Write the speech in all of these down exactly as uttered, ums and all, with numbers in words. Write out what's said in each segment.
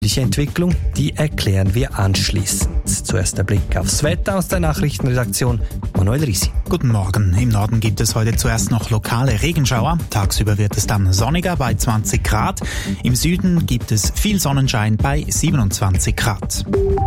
Die Entwicklung, die erklären wir anschließend. Zuerst der Blick aufs Wetter aus der Nachrichtenredaktion. Manuel Risi. Guten Morgen. Im Norden gibt es heute zuerst noch lokale Regenschauer. Tagsüber wird es dann sonniger bei zwanzig Grad. Im Süden gibt es viel Sonnenschein bei siebenundzwanzig Grad.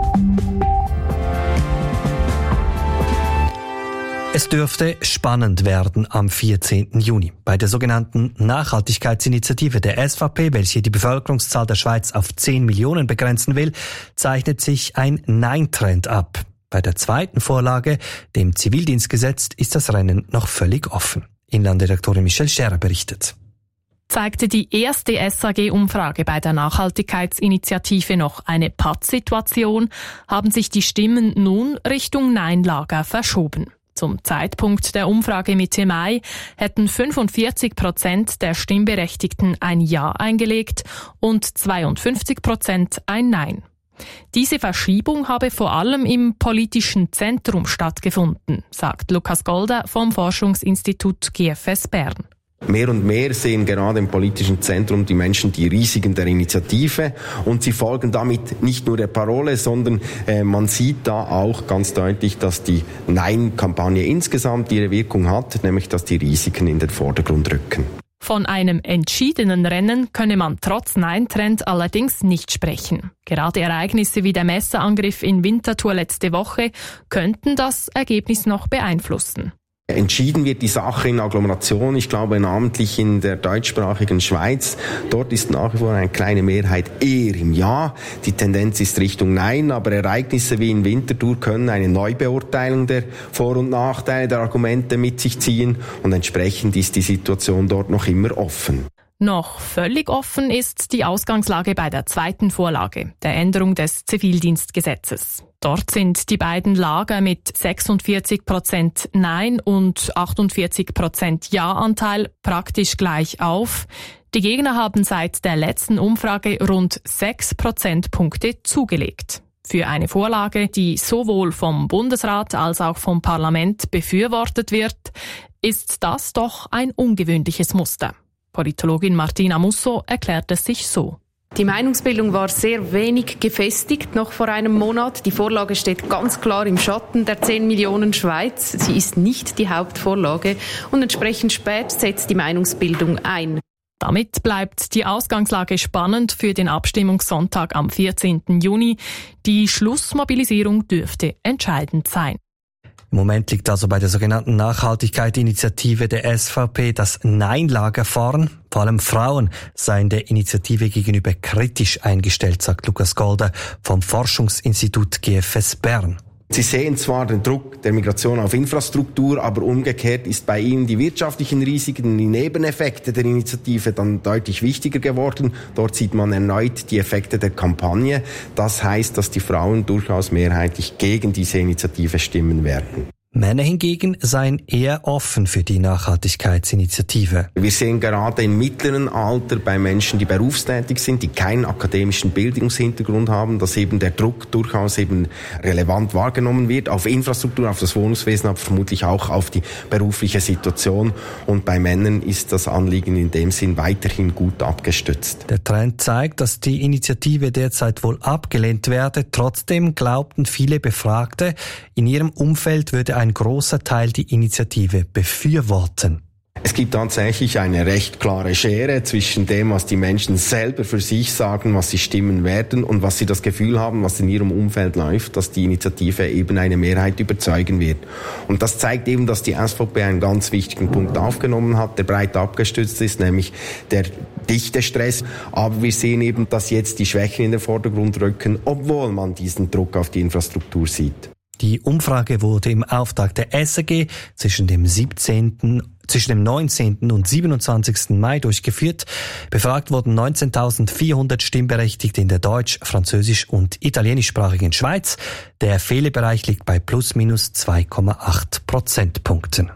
Es dürfte spannend werden am vierzehnten Juni. Bei der sogenannten Nachhaltigkeitsinitiative der S V P, welche die Bevölkerungszahl der Schweiz auf zehn Millionen begrenzen will, zeichnet sich ein Nein-Trend ab. Bei der zweiten Vorlage, dem Zivildienstgesetz, ist das Rennen noch völlig offen. Inlandredaktorin Michelle Scherer berichtet. Zeigte die erste S A G-Umfrage bei der Nachhaltigkeitsinitiative noch eine Pattsituation, haben sich die Stimmen nun Richtung Nein-Lager verschoben. Zum Zeitpunkt der Umfrage Mitte Mai hätten fünfundvierzig Prozent der Stimmberechtigten ein Ja eingelegt und zweiundfünfzig Prozent ein Nein. Diese Verschiebung habe vor allem im politischen Zentrum stattgefunden, sagt Lukas Golder vom Forschungsinstitut G F S Bern. Mehr und mehr sehen gerade im politischen Zentrum die Menschen die Risiken der Initiative und sie folgen damit nicht nur der Parole, sondern äh, man sieht da auch ganz deutlich, dass die Nein-Kampagne insgesamt ihre Wirkung hat, nämlich dass die Risiken in den Vordergrund rücken. Von einem entschiedenen Rennen könne man trotz Nein-Trend allerdings nicht sprechen. Gerade Ereignisse wie der Messerangriff in Winterthur letzte Woche könnten das Ergebnis noch beeinflussen. Entschieden wird die Sache in Agglomeration, ich glaube namentlich in der deutschsprachigen Schweiz. Dort ist nach wie vor eine kleine Mehrheit eher im Ja. Die Tendenz ist Richtung Nein, aber Ereignisse wie in Winterthur können eine Neubeurteilung der Vor- und Nachteile der Argumente mit sich ziehen und entsprechend ist die Situation dort noch immer offen. Noch völlig offen ist die Ausgangslage bei der zweiten Vorlage, der Änderung des Zivildienstgesetzes. Dort sind die beiden Lager mit sechsundvierzig Prozent Nein und achtundvierzig Prozent Ja-Anteil praktisch gleich auf. Die Gegner haben seit der letzten Umfrage rund sechs Prozentpunkte zugelegt. Für eine Vorlage, die sowohl vom Bundesrat als auch vom Parlament befürwortet wird, ist das doch ein ungewöhnliches Muster. Politologin Martina Musso erklärt es sich so. Die Meinungsbildung war sehr wenig gefestigt noch vor einem Monat. Die Vorlage steht ganz klar im Schatten der zehn Millionen Schweiz. Sie ist nicht die Hauptvorlage und entsprechend spät setzt die Meinungsbildung ein. Damit bleibt die Ausgangslage spannend für den Abstimmungssonntag am vierzehnten Juni. Die Schlussmobilisierung dürfte entscheidend sein. Im Moment liegt also bei der sogenannten Nachhaltigkeitsinitiative der S V P das Nein-Lager vorn. Vor allem Frauen seien der Initiative gegenüber kritisch eingestellt, sagt Lukas Golder vom Forschungsinstitut G F S Bern. Sie sehen zwar den Druck der Migration auf Infrastruktur, aber umgekehrt ist bei ihnen die wirtschaftlichen Risiken, die Nebeneffekte der Initiative dann deutlich wichtiger geworden. Dort sieht man erneut die Effekte der Kampagne. Das heißt, dass die Frauen durchaus mehrheitlich gegen diese Initiative stimmen werden. Männer hingegen seien eher offen für die Nachhaltigkeitsinitiative. Wir sehen gerade im mittleren Alter bei Menschen, die berufstätig sind, die keinen akademischen Bildungshintergrund haben, dass eben der Druck durchaus eben relevant wahrgenommen wird auf Infrastruktur, auf das Wohnungswesen, aber vermutlich auch auf die berufliche Situation. Und bei Männern ist das Anliegen in dem Sinn weiterhin gut abgestützt. Der Trend zeigt, dass die Initiative derzeit wohl abgelehnt werde. Trotzdem glaubten viele Befragte, in ihrem Umfeld würde ein großer Teil die Initiative befürworten. Es gibt tatsächlich eine recht klare Schere zwischen dem, was die Menschen selber für sich sagen, was sie stimmen werden und was sie das Gefühl haben, was in ihrem Umfeld läuft, dass die Initiative eben eine Mehrheit überzeugen wird. Und das zeigt eben, dass die S V P einen ganz wichtigen Punkt aufgenommen hat, der breit abgestützt ist, nämlich der Dichtestress. Aber wir sehen eben, dass jetzt die Schwächen in den Vordergrund rücken, obwohl man diesen Druck auf die Infrastruktur sieht. Die Umfrage wurde im Auftrag der S A G zwischen dem siebzehnten zwischen dem neunzehnten und siebenundzwanzigsten Mai durchgeführt. Befragt wurden neunzehntausendvierhundert Stimmberechtigte in der deutsch-, französisch- und italienischsprachigen Schweiz. Der Fehlerbereich liegt bei plus minus zwei Komma acht Prozentpunkten.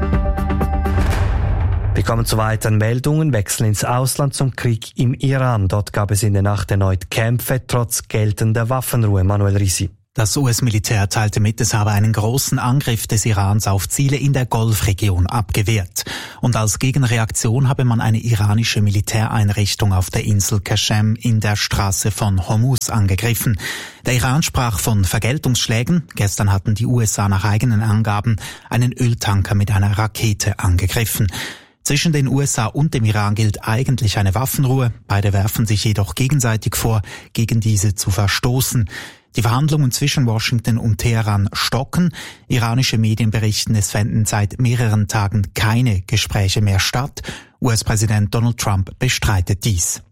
Wir kommen zu weiteren Meldungen, wechseln ins Ausland zum Krieg im Iran. Dort gab es in der Nacht erneut Kämpfe, trotz geltender Waffenruhe. Manuel Risi. Das U S-Militär teilte mit, es habe einen großen Angriff des Irans auf Ziele in der Golfregion abgewehrt. Und als Gegenreaktion habe man eine iranische Militäreinrichtung auf der Insel Qashem in der Straße von Hormuz angegriffen. Der Iran sprach von Vergeltungsschlägen. Gestern hatten die U S A nach eigenen Angaben einen Öltanker mit einer Rakete angegriffen. Zwischen den U S A und dem Iran gilt eigentlich eine Waffenruhe. Beide werfen sich jedoch gegenseitig vor, gegen diese zu verstoßen. Die Verhandlungen zwischen Washington und Teheran stocken. Iranische Medien berichten, es fänden seit mehreren Tagen keine Gespräche mehr statt. U S-Präsident Donald Trump bestreitet dies.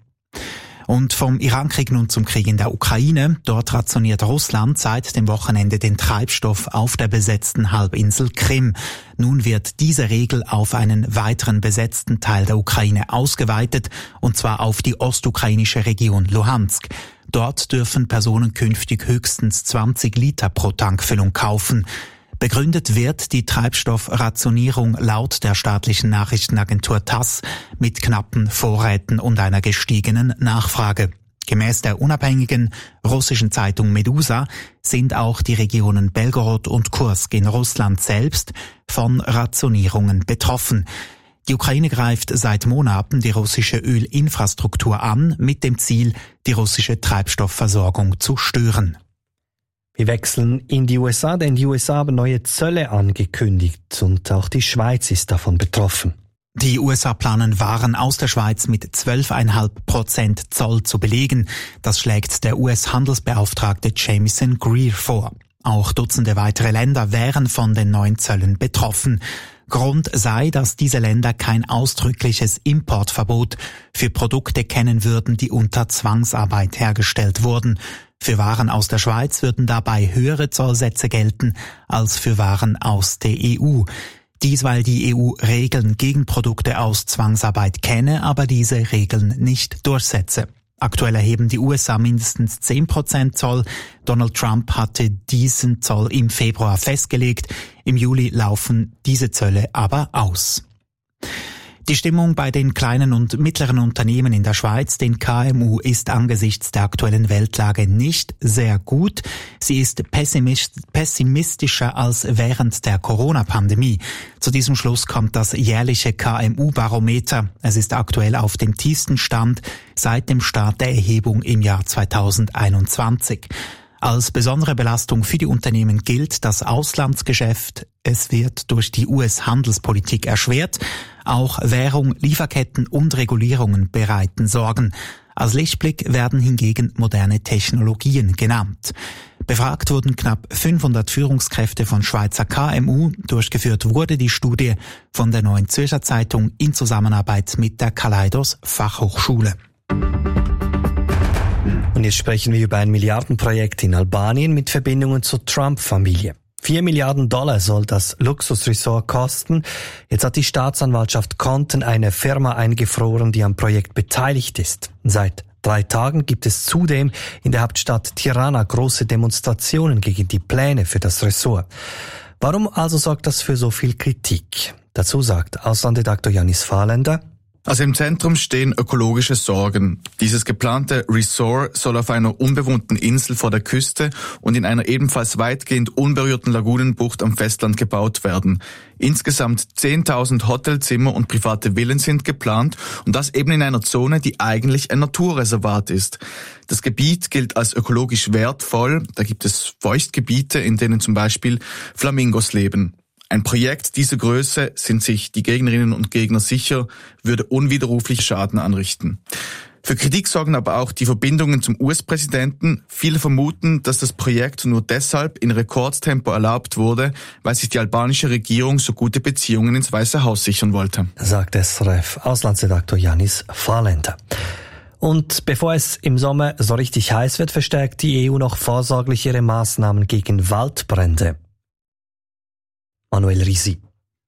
Und vom Irankrieg nun zum Krieg in der Ukraine. Dort rationiert Russland seit dem Wochenende den Treibstoff auf der besetzten Halbinsel Krim. Nun wird diese Regel auf einen weiteren besetzten Teil der Ukraine ausgeweitet, und zwar auf die ostukrainische Region Luhansk. Dort dürfen Personen künftig höchstens zwanzig Liter pro Tankfüllung kaufen. Begründet wird die Treibstoffrationierung laut der staatlichen Nachrichtenagentur TASS mit knappen Vorräten und einer gestiegenen Nachfrage. Gemäß der unabhängigen russischen Zeitung Medusa sind auch die Regionen Belgorod und Kursk in Russland selbst von Rationierungen betroffen. Die Ukraine greift seit Monaten die russische Ölinfrastruktur an, mit dem Ziel, die russische Treibstoffversorgung zu stören. Wir wechseln in die U S A, denn die U S A haben neue Zölle angekündigt und auch die Schweiz ist davon betroffen. Die U S A planen, Waren aus der Schweiz mit zwölf Komma fünf Prozent Zoll zu belegen. Das schlägt der U S-Handelsbeauftragte Jamieson Greer vor. Auch Dutzende weitere Länder wären von den neuen Zöllen betroffen. Grund sei, dass diese Länder kein ausdrückliches Importverbot für Produkte kennen würden, die unter Zwangsarbeit hergestellt wurden. Für Waren aus der Schweiz würden dabei höhere Zollsätze gelten als für Waren aus der E U. Dies, weil die E U Regeln gegen Produkte aus Zwangsarbeit kenne, aber diese Regeln nicht durchsetze. Aktuell erheben die U S A mindestens zehn Prozent Zoll. Donald Trump hatte diesen Zoll im Februar festgelegt. Im Juli laufen diese Zölle aber aus. Die Stimmung bei den kleinen und mittleren Unternehmen in der Schweiz, den K M U, ist angesichts der aktuellen Weltlage nicht sehr gut. Sie ist pessimistischer als während der Corona-Pandemie. Zu diesem Schluss kommt das jährliche K M U-Barometer. Es ist aktuell auf dem tiefsten Stand seit dem Start der Erhebung im Jahr zweitausendeinundzwanzig. Als besondere Belastung für die Unternehmen gilt das Auslandsgeschäft. Es wird durch die U S-Handelspolitik erschwert. Auch Währung, Lieferketten und Regulierungen bereiten Sorgen. Als Lichtblick werden hingegen moderne Technologien genannt. Befragt wurden knapp fünfhundert Führungskräfte von Schweizer K M U. Durchgeführt wurde die Studie von der Neuen Zürcher Zeitung in Zusammenarbeit mit der Kaleidos Fachhochschule. Und jetzt sprechen wir über ein Milliardenprojekt in Albanien mit Verbindungen zur Trump-Familie. Vier Milliarden Dollar soll das Luxusresort kosten. Jetzt hat die Staatsanwaltschaft Konten eine Firma eingefroren, die am Projekt beteiligt ist. Seit drei Tagen gibt es zudem in der Hauptstadt Tirana große Demonstrationen gegen die Pläne für das Ressort. Warum also sorgt das für so viel Kritik? Dazu sagt Auslandredaktor Janis Fahrländer: Also im Zentrum stehen ökologische Sorgen. Dieses geplante Resort soll auf einer unbewohnten Insel vor der Küste und in einer ebenfalls weitgehend unberührten Lagunenbucht am Festland gebaut werden. Insgesamt zehntausend Hotelzimmer und private Villen sind geplant und das eben in einer Zone, die eigentlich ein Naturreservat ist. Das Gebiet gilt als ökologisch wertvoll. Da gibt es Feuchtgebiete, in denen zum Beispiel Flamingos leben. Ein Projekt dieser Größe, sind sich die Gegnerinnen und Gegner sicher, würde unwiderruflich Schaden anrichten. Für Kritik sorgen aber auch die Verbindungen zum U S-Präsidenten. Viele vermuten, dass das Projekt nur deshalb in Rekordtempo erlaubt wurde, weil sich die albanische Regierung so gute Beziehungen ins Weiße Haus sichern wollte. Sagt S R F-Auslandsredaktor Janis Fahrländer. Und bevor es im Sommer so richtig heiß wird, verstärkt die E U noch vorsorglich ihre Maßnahmen gegen Waldbrände. Manuel Risi.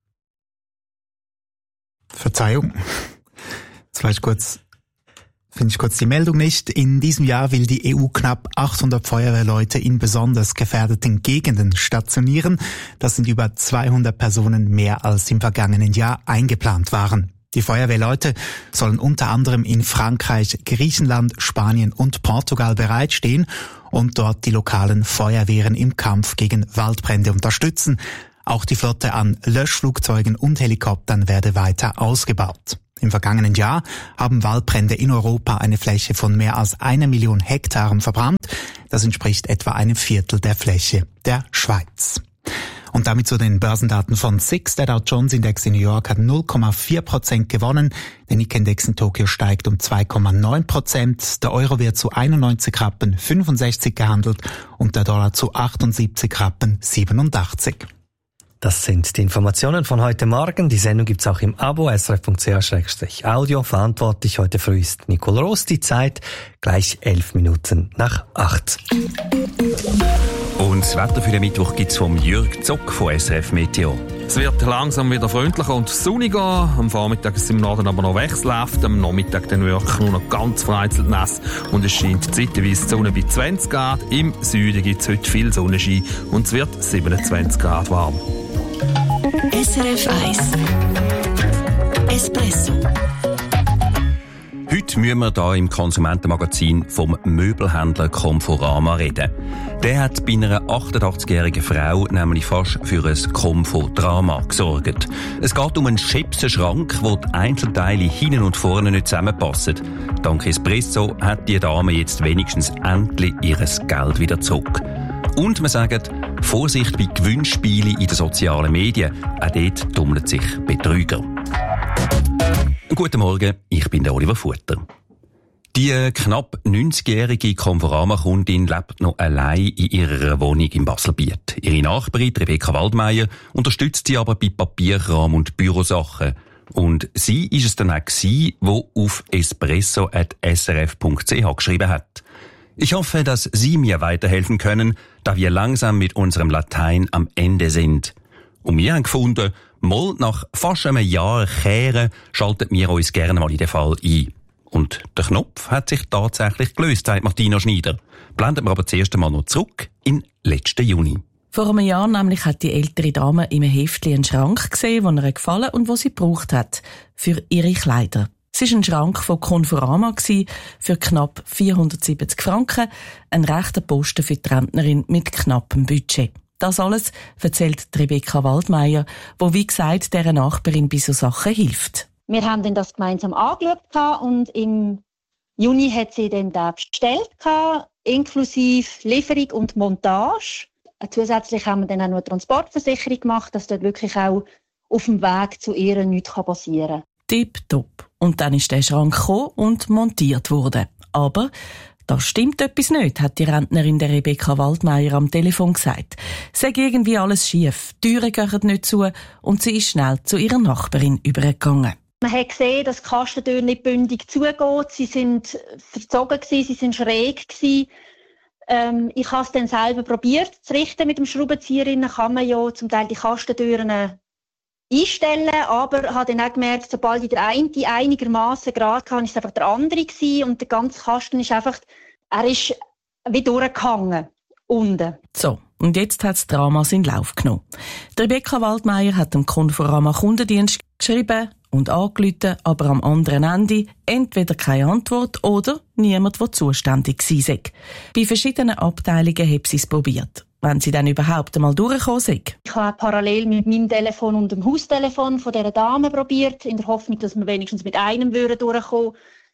Verzeihung. Jetzt war ich kurz, finde ich kurz die Meldung nicht. In diesem Jahr will die E U knapp achthundert Feuerwehrleute in besonders gefährdeten Gegenden stationieren. Das sind über zweihundert Personen mehr als im vergangenen Jahr eingeplant waren. Die Feuerwehrleute sollen unter anderem in Frankreich, Griechenland, Spanien und Portugal bereitstehen und dort die lokalen Feuerwehren im Kampf gegen Waldbrände unterstützen. Auch die Flotte an Löschflugzeugen und Helikoptern werde weiter ausgebaut. Im vergangenen Jahr haben Waldbrände in Europa eine Fläche von mehr als einer Million Hektaren verbrannt. Das entspricht etwa einem Viertel der Fläche der Schweiz. Und damit zu den Börsendaten von S I X. Der Dow Jones Index in New York hat null Komma vier Prozent gewonnen. Der Nikkei-Index in Tokio steigt um zwei Komma neun Prozent. Der Euro wird zu einundneunzig Rappen fünfundsechzig gehandelt und der Dollar zu achtundsiebzig Rappen siebenundachtzig. Das sind die Informationen von heute Morgen. Die Sendung gibt's auch im Abo S R F Punkt C H Schrägstrich Audio. Verantwortlich heute früh ist Nicole Ross. Die Zeit gleich elf Minuten nach acht. Und das Wetter für den Mittwoch gibt's vom Jürg Zock von S R F Meteo. Es wird langsam wieder freundlicher und sonniger. Am Vormittag ist es im Norden aber noch wechselhaft. Am Nachmittag dann wirklich nur noch ganz vereinzelt nass. Und es scheint zeitweise die Sonne bei zwanzig Grad. Im Süden gibt es heute viel Sonnenschein und es wird siebenundzwanzig Grad warm. S R F eins Espresso. Heute müssen wir hier im Konsumentenmagazin vom Möbelhändler Conforama reden. Der hat bei einer achtundachtzigjährigen Frau nämlich fast für ein Komfortdrama gesorgt. Es geht um einen Schepsenschrank, wo die Einzelteile hinten und vorne nicht zusammenpassen. Dank Espresso hat die Dame jetzt wenigstens endlich ihr Geld wieder zurück. Und man sagt, Vorsicht bei Gewinnspielen in den sozialen Medien. Auch dort tummeln sich Betrüger. Guten Morgen, ich bin der Oliver Futter. Die knapp neunzigjährige Conforama-Kundin lebt noch allein in ihrer Wohnung in Baselbiet. Ihre Nachbarin Rebecca Waldmeier unterstützt sie aber bei Papierkram und Bürosachen. Und sie ist es dann auch gewesen, die auf espresso at s r f punkt c h geschrieben hat. Ich hoffe, dass Sie mir weiterhelfen können, da wir langsam mit unserem Latein am Ende sind. Und wir haben gefunden, mal nach fast einem Jahr kehren, schalten wir uns gerne mal in den Fall ein. Und der Knopf hat sich tatsächlich gelöst, sagt Martina Schneider. Blenden wir aber zuerst einmal noch zurück in letzten Juni. Vor einem Jahr nämlich hat die ältere Dame in einem Heftchen einen Schrank gesehen, der ihr gefallen und wo sie gebraucht hat. Für ihre Kleider. Es war ein Schrank von Conforama für knapp vierhundertsiebzig Franken, ein rechter Posten für die Rentnerin mit knappem Budget. Das alles erzählt Rebecca Waldmeier, wo wie gesagt dieser Nachbarin bei so Sachen hilft. Wir haben dann das gemeinsam angeschaut und im Juni hat sie dann da bestellt, inklusive Lieferung und Montage. Zusätzlich haben wir dann auch noch eine Transportversicherung gemacht, dass dort wirklich auch auf dem Weg zu ihr nichts passieren kann. Tipptopp. Und dann ist der Schrank gekommen und montiert worden. Aber da stimmt etwas nicht, hat die Rentnerin der Rebecca Waldmeier am Telefon gesagt. Es sei irgendwie alles schief, die Türen gehen nicht zu und sie ist schnell zu ihrer Nachbarin übergegangen. Man hat gesehen, dass die Kastentüren nicht bündig zugeht. Sie sind verzogen gewesen, sie sind schräg gewesen. Ähm, ich habe es dann selber probiert zu richten mit dem Schraubenzieher. Kann man ja zum Teil die Kastentüren einstellen, aber habe dann auch gemerkt, sobald ich der eine die einigermaßen gerade kann, ist es einfach der andere gewesen und der ganze Kasten ist einfach, er ist wie durchgehangen unten. So, und jetzt hat das Drama seinen Lauf genommen. Die Rebecca Waldmeier hat dem Conforama Kundendienst geschrieben und angerufen, aber am anderen Ende entweder keine Antwort oder niemand, der zuständig war. Bei verschiedenen Abteilungen hat sie es probiert. Wenn sie dann überhaupt einmal durchgekommen sind. Ich habe parallel mit meinem Telefon und dem Haustelefon von dieser Dame probiert, in der Hoffnung, dass wir wenigstens mit einem durchkommen würden,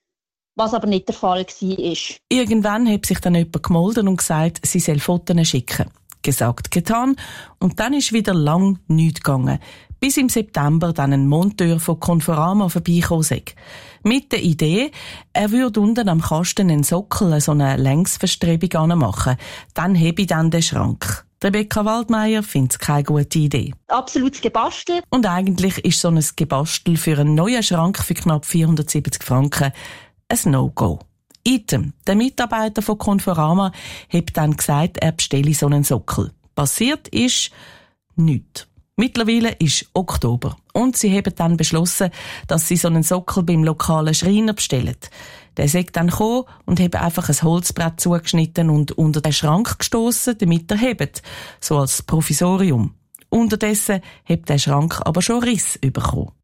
was aber nicht der Fall war. Irgendwann hat sich dann jemand gemeldet und gesagt, sie soll Fotos schicken. Gesagt, getan. Und dann ist wieder lang nichts gegangen. Bis im September dann ein Monteur von Conforama vorbeigekommen ist. Mit der Idee, er würde unten am Kasten einen Sockel, so eine Längsverstrebung anmachen. Dann hebe ich dann den Schrank. Rebecca Waldmeier findet es keine gute Idee. Absolutes Gebastel. Und eigentlich ist so ein Gebastel für einen neuen Schrank für knapp vierhundertsiebzig Franken ein No-Go. Item. Der Mitarbeiter von Conforama hat dann gesagt, er bestelle so einen Sockel. Passiert ist nichts. Mittlerweile ist Oktober und sie haben dann beschlossen, dass sie so einen Sockel beim lokalen Schreiner bestellen. Der sei dann gekommen und hat einfach ein Holzbrett zugeschnitten und unter den Schrank gestossen, damit er hebt, so als Provisorium. Unterdessen hat der Schrank aber schon Riss bekommen.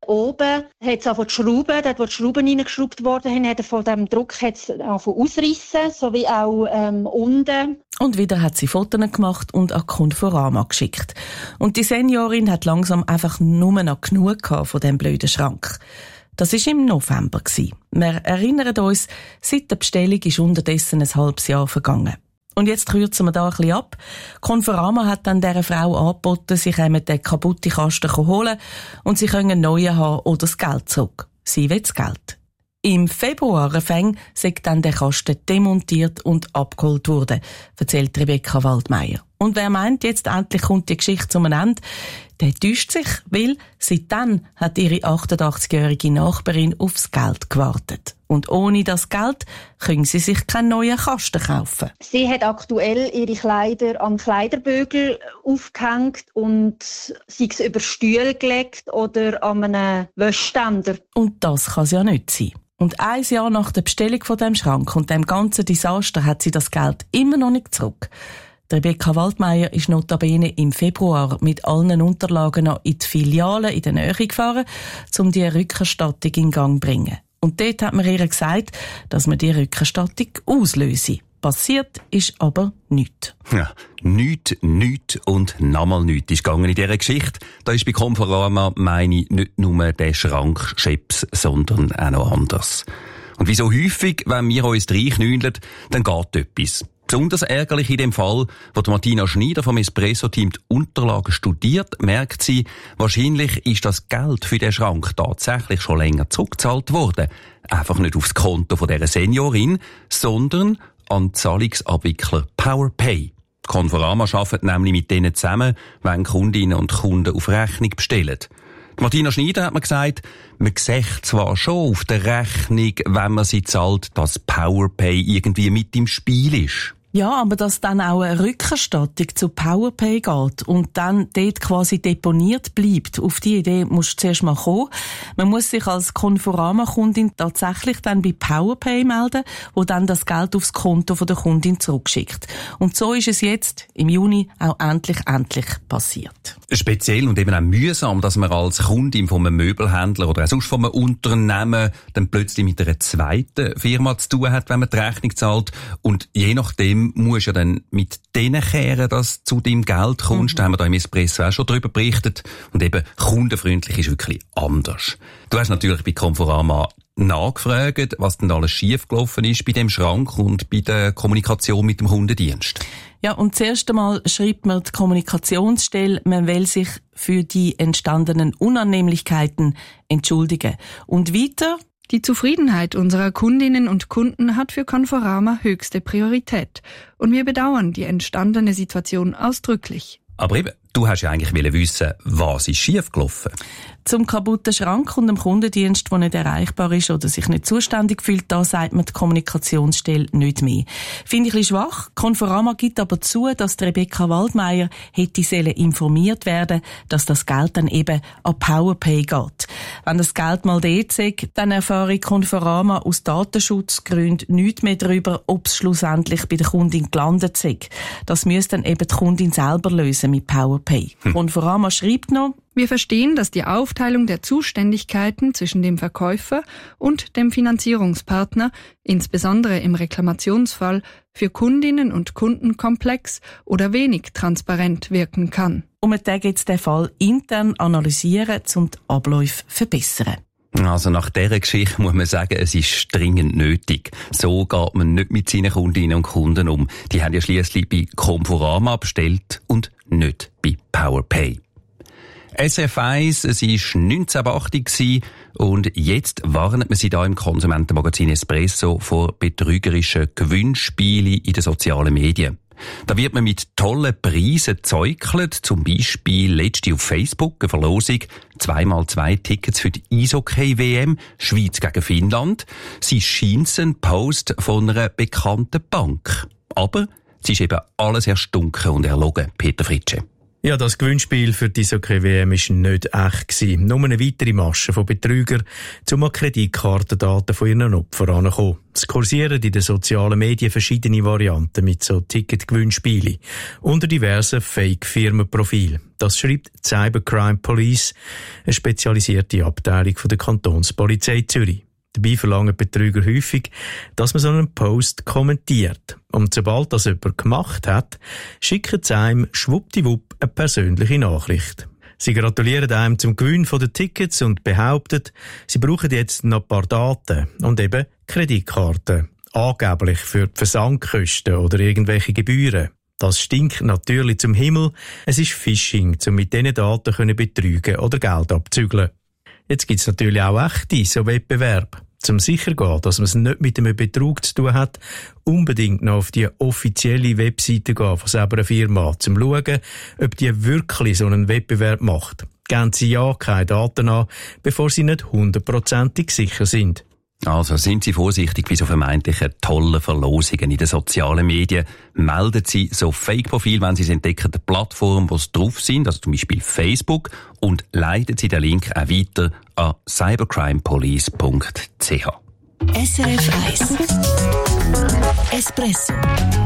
Oben hat es angefangen zu schrauben, dort wo die Schrauben reingeschraubt worden, hat er von diesem Druck angefangen ausrissen, sowie auch ähm, unten. Und wieder hat sie Fotos gemacht und an Conforama geschickt. Und die Seniorin hat langsam einfach nur noch genug gehabt von diesem blöden Schrank. Das war im November. Wir erinnern uns, seit der Bestellung ist unterdessen ein halbes Jahr vergangen. Und jetzt kürzen wir da ein bisschen ab. Conforama hat dann dieser Frau angeboten, sie können den kaputten Kasten holen und sie können einen neuen haben oder das Geld zurück. Sie will das Geld. Im Februar fäng sei dann der Kasten demontiert und abgeholt worden, erzählt Rebecca Waldmeier. Und wer meint, jetzt endlich kommt die Geschichte zum Ende, der täuscht sich, weil seitdem hat ihre achtundachtzigjährige Nachbarin aufs Geld gewartet. Und ohne das Geld können sie sich keinen neuen Kasten kaufen. Sie hat aktuell ihre Kleider am Kleiderbügel aufgehängt und sei es über Stühle gelegt oder an einem Wäschständer. Und das kann es ja nicht sein. Und ein Jahr nach der Bestellung von dem Schrank und dem ganzen Desaster hat sie das Geld immer noch nicht zurück. Rebecca Waldmeier ist notabene im Februar mit allen Unterlagen noch in die Filiale in der Nähe gefahren, um die Rückerstattung in Gang zu bringen. Und dort hat man ihr gesagt, dass man die Rückerstattung auslöse. Passiert ist aber nichts. Ja, nichts, nichts und nochmal nichts ist gegangen in dieser Geschichte. Da ist bei Conforama, meine ich, nicht nur der Schrank Scheps, sondern auch noch anders. Und wie so häufig, wenn wir uns reinknüllen, dann geht etwas. Besonders ärgerlich in dem Fall, wo Martina Schneider vom Espresso-Team die Unterlagen studiert, merkt sie, wahrscheinlich ist das Geld für den Schrank tatsächlich schon länger zurückgezahlt worden. Einfach nicht aufs Konto von dieser Seniorin, sondern an den Zahlungsabwickler PowerPay. Conforama arbeitet nämlich mit denen zusammen, wenn Kundinnen und Kunden auf Rechnung bestellen. Martina Schneider hat mir gesagt, man sieht zwar schon auf der Rechnung, wenn man sie zahlt, dass PowerPay irgendwie mit im Spiel ist. Ja, aber dass dann auch eine Rückerstattung zu PowerPay geht und dann dort quasi deponiert bleibt, auf die Idee musst du zuerst mal kommen. Man muss sich als Conforama-Kundin tatsächlich dann bei PowerPay melden, wo dann das Geld aufs Konto der Kundin zurückschickt. Und so ist es jetzt im Juni auch endlich, endlich passiert. Speziell und eben auch mühsam, dass man als Kundin von einem Möbelhändler oder auch sonst von einem Unternehmen dann plötzlich mit einer zweiten Firma zu tun hat, wenn man die Rechnung zahlt. Und je nachdem musst ja dann mit denen kehren, dass du zu deinem Geld kommst. Mhm. Da haben wir da im Espresso auch schon darüber berichtet. Und eben, kundenfreundlich ist wirklich anders. Du hast natürlich bei Conforama nachgefragt, was denn alles schiefgelaufen ist bei dem Schrank und bei der Kommunikation mit dem Kundendienst. Ja, und zuerst einmal schreibt mir die Kommunikationsstelle, man will sich für die entstandenen Unannehmlichkeiten entschuldigen. Und weiter: Die Zufriedenheit unserer Kundinnen und Kunden hat für Conforama höchste Priorität. Und wir bedauern die entstandene Situation ausdrücklich. Aber eben, du hast ja eigentlich wissen, was ist schiefgelaufen. Zum kaputten Schrank und dem Kundendienst, der nicht erreichbar ist oder sich nicht zuständig fühlt, da sagt mir die Kommunikationsstelle nicht mehr. Finde ich ein bisschen schwach. Conforama gibt aber zu, dass die Rebecca Waldmeier hätte sollen informiert werden, dass das Geld dann eben an PowerPay geht. Wenn das Geld mal dort ist, dann erfahre ich Conforama aus Datenschutzgründen nichts mehr darüber, ob es schlussendlich bei der Kundin gelandet ist. Das müsste dann eben die Kundin selber lösen mit PowerPay. Hm. Conforama schreibt noch: Wir verstehen, dass die Aufteilung der Zuständigkeiten zwischen dem Verkäufer und dem Finanzierungspartner, insbesondere im Reklamationsfall, für Kundinnen und Kunden komplex oder wenig transparent wirken kann. Und wir werden jetzt den Fall intern analysieren, um die Abläufe zu verbessern. Also nach dieser Geschichte muss man sagen, es ist dringend nötig. So geht man nicht mit seinen Kundinnen und Kunden um. Die haben ja schliesslich bei Conforama bestellt und nicht bei PowerPay. S F eins, es war neunzehnhundertachtzig und jetzt warnt man sie da im Konsumentenmagazin Espresso vor betrügerischen Gewinnspielen in den sozialen Medien. Da wird man mit tollen Preisen gezeugelt, zum Beispiel letzte auf Facebook eine Verlosung, zweimal zwei Tickets für die Eishockey-W M, Schweiz gegen Finnland. Sie scheint ein Post von einer bekannten Bank. Aber es ist eben alles erstunken und erlogen, Peter Fritsche. Ja, das Gewinnspiel für die Eishockey-W M war nicht echt gewesen. Nur eine weitere Masche von Betrügern, um an Kreditkartendaten von ihren Opfern heranzukommen. Es kursieren in den sozialen Medien verschiedene Varianten mit so Ticket-Gewinnspielen unter diversen Fake-Firmenprofilen. Das schreibt die Cybercrime Police, eine spezialisierte Abteilung von der Kantonspolizei Zürich. Dabei verlangen Betrüger häufig, dass man so einen Post kommentiert. Und sobald das jemand gemacht hat, schicken sie einem schwuppdiwupp eine persönliche Nachricht. Sie gratulieren einem zum Gewinn der Tickets und behaupten, sie brauchen jetzt noch ein paar Daten und eben Kreditkarten. Angeblich für die Versandkosten oder irgendwelche Gebühren. Das stinkt natürlich zum Himmel. Es ist Phishing, um mit diesen Daten zu betrügen oder Geld abzügeln. Jetzt gibt es natürlich auch echte so Wettbewerbe. Zum sicher gehen, dass man es nicht mit einem Betrug zu tun hat, unbedingt noch auf die offizielle Webseite gehen von selber einer Firma, um zu schauen, ob die wirklich so einen Wettbewerb macht. Geben Sie ja keine Daten an, bevor Sie nicht hundertprozentig sicher sind. Also sind Sie vorsichtig bei so vermeintlichen tollen Verlosungen in den sozialen Medien. Melden Sie so Fake-Profil, wenn Sie es entdecken, der Plattform, wo Sie drauf sind, also zum Beispiel Facebook, und leiten Sie den Link auch weiter an cybercrimepolice punkt c h. S R F eins Espresso